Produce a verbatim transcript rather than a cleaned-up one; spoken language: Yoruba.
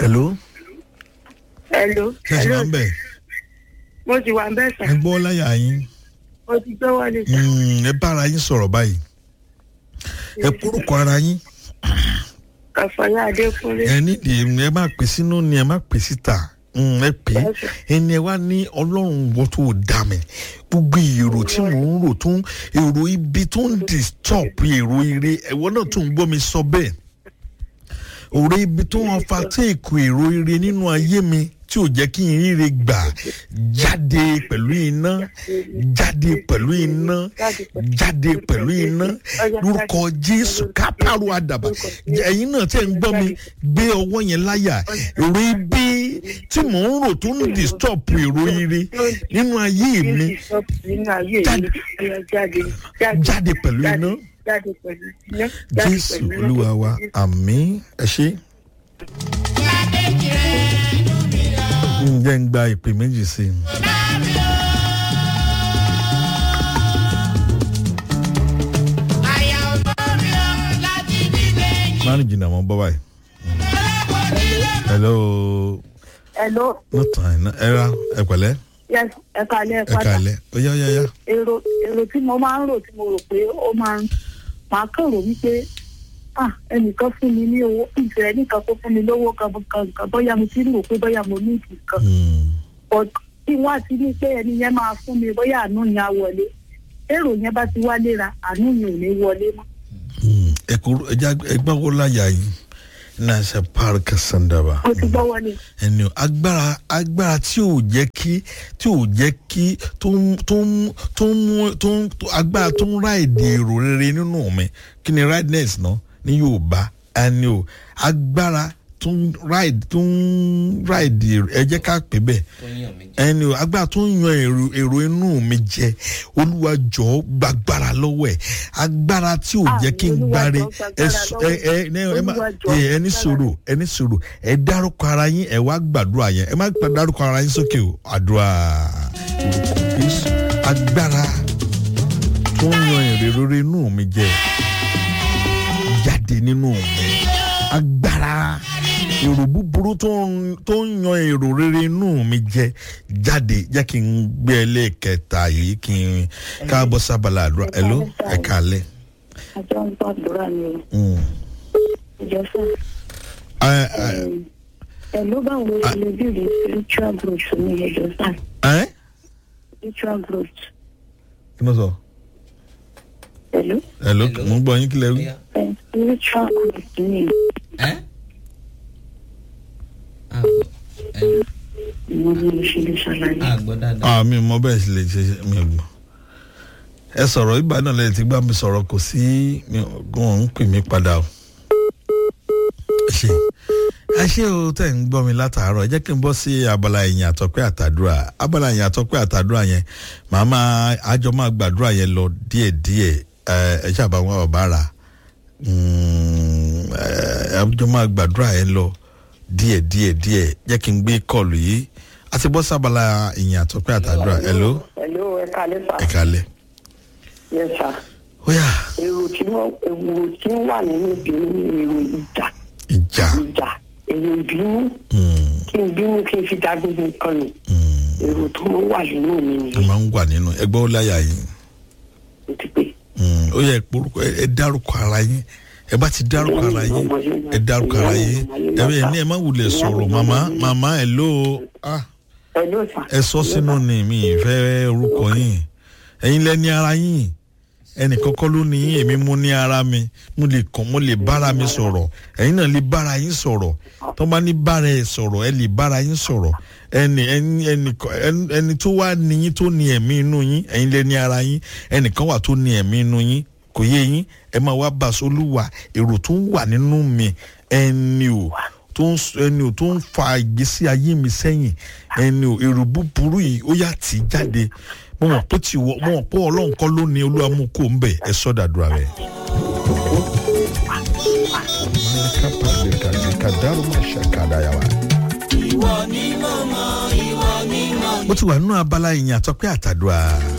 hello. hello. ṣe ṣe máa ń bẹ̀. mo ti wà ń bẹ̀ sàn. ẹ gbọ́ láyà yín. mo ti gbọ́ wọlé sàn. ẹ bá ara yín sọ̀rọ̀ báyìí. ẹ kúrúkọ ara yín. Kàfáyà Adékúnlé. ẹ nídìí ẹ má pè sínú ni ẹ má pè síta ẹ pè é ẹni ẹ wá ní ọlọ́run wọ́n tó dá mi gbogbo èrò tí mò ń rò tó ń èrò ibi tó ń disturb èrò ire ẹ̀wọ́n náà tó ń gbọ́ mi sọ bẹ́ẹ̀ òré ibi tó ń fa téèkù èrò ire nínú ayé mi tí ò jẹ́ kí n ríre gbà jáde pẹ̀lú iná jáde pẹ̀lú iná jáde pẹ̀lú iná lórúkọ Jésù kápárò àdàbà ẹ̀yin náà tẹ̀ ń gbọ́ mi gbé ọwọ́ yẹn láyà èrò ibi tí mò ń rò tó ń disturb èrò ire nínú ayé mi jáde pẹ̀lú iná Jésù Olúwa wa àmín ẹ ṣé. ǹjẹ́ ń gba ìpè méjì sí i. máa ń jìnnà mọ́ bọ́ báyìí. hello. hello. no time ẹ ra ẹ pẹ̀lẹ́. yes ẹ kálẹ́ ẹ ẹ kálẹ́ ó yá yá yá. èrò èrò tí mo máa ń rò tí mo rò pé ó máa ń máa kàn rò wípé ah ẹnìkan fún mi ní owó ìfẹ́ ẹnìkan tó fún mi lówó kan kan bóyá mo ti rò pé bóyá mo ní ìdí kan. but tí wọ́n á ti ní pé ẹni yẹn máa fún mi bóyá àánú yẹn á wọlé èrò yẹn bá ti wá léra àánú yẹn ò ní wọlé mọ́. ẹ kò ẹ gbọ́ wọ́n láyà yìí náà ṣe park sandaba. mo ti gbọ́ wọlé. ẹni agbára agbára tí ò jẹ́ kí tí ò jẹ́ kí tó ń tó ń tó ń tó ń agbára tó ń ráìdì èrò rere nínú mi kí ni rightness náà ní Yorùbá ẹni o agbára tó ń ráìdì tó ń ráìdì ẹ jẹ́ ká pè bẹ́ẹ̀ ẹni o agbára tó ń yan èrò èrò inú mi jẹ Olúwa jọ̀ọ́ gbàgbára lọ́wọ́ ẹ̀ agbára tí ò jẹ́ kí n gbáre ẹ ẹ ẹ ẹ ní sọ̀rọ̀ ẹ ní sọ̀rọ̀ ẹ dárúkọ ara yín ẹ wá gbàdúrà yẹn ẹ má dárúkọ ara yín sókè o àdúrà agbára tó ń yan èrò inú mi jẹ jáde nínú mi agbára èrò búburú tó ń tó ń yan èrò rere inú mi jẹ jáde jẹ́ kí n gbé ẹlẹ́kẹta yìí kí n káàbọ̀ sábàlá àdúrà ẹ̀ló ẹ̀ka alẹ́. àjọ ń gbàdúrà ni o. ìjọ sọ. ẹ̀ló báwo ló ṣe lè bí rí spiritual growth ní ẹjọ́ sá. spiritual growth. kí ló sọ. ẹ̀ló. ẹ̀ló mo ń gbọ́ yín kí lẹ wí. spiritual growth ní. àmì mọ bẹ́ẹ̀ sì lè ṣe mi gbọ́ ẹ sọ̀rọ̀ ìgbà náà lẹ́yìn tí gbà mí sọ̀rọ̀ kò sí wọn ń pè mí padà o ṣe ẹ ṣé o tẹ̀ ń gbọ́ mi látàárọ̀ ẹ jẹ́ kí n bọ́ sí abala ìyìn àtọ́pẹ́ àtàdúrà abala ìyìn àtọ́pẹ́ àtàdúrà yẹn màmá àjọ máa gbàdúrà yẹn lọ díẹ̀díẹ̀ ẹ ṣàbà wọn ọ̀bá rà àjọ máa gbàdúrà yẹn lọ díẹ̀ díẹ̀ díẹ̀ jẹ́ kí n gbé kọ́ọ̀lù yìí àti bọ́ sábàlá ìyìn àtọ́pẹ́ àtàdúrà hello. hello ẹ kálẹ́ sà. ẹ kálẹ́. yes sà. ó yá. èrò tí wọ́n èrò tí ń wà nínú ìbínú ni èrò ìjà. ìjà. ìjà èrò ìbínú. kí n bínú kí n fi dá gbogbo nǹkan nù. èrò tó máa ń wà nínú mi nìyẹn. ó máa ń wà nínú ẹgbẹ́ ó láyà yín. o ti pè. ó yẹ ẹ dárúkọ ara yín ẹ bá ti dárúkọ ara yín ẹ dárúkọ ara yín ẹ bẹ ní ẹ má wulẹ̀ sọ̀rọ̀ màmá màmá ẹ ló ẹ sọ sínú ni mi ìfẹ́ orúkọ yín ẹ̀yin lẹ́ni ara yín ẹnì kọ́kọ́ ló ní yín èmi mú ní ara mi mo lè kàn mo lè bára mi sọ̀rọ̀ ẹ̀yin náà lè bára yín sọ̀rọ̀ tó bá ní bára ẹ sọ̀rọ̀ ẹ lè bára yín sọ̀rọ̀ ẹni ẹni ẹni ẹni tó wá ní yín tó ní ẹ̀mí inú yín ẹ̀yin lẹ́ni ara yín ẹnìkan wà tó ní ẹ̀mí inú yín kò yé yín ẹ máa wá bá Olúwa èrò tó ń wà nínú mi ẹni o tó ń ẹni o tó ń fa ìgbésí ayé mi sẹ́yìn ẹni o èrò búburú yìí ó yà tí jáde mo mọ̀ pé tí mo mọ̀ pé Ọlọ́run kọ́ ló ní Olúwa mú kó ń bẹ̀ ẹ sọ́dàdúrà rẹ̀. mo ti wà nínú abala ìyìn àtọ́pẹ́ àtàdúrà.